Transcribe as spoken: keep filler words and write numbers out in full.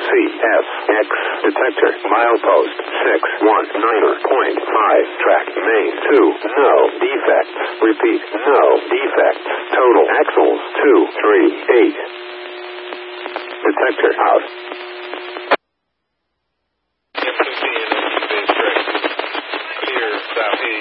C S X detector milepost six one nine point five track main two no defects. Repeat, no defects. Total axles two three eight. Detector out.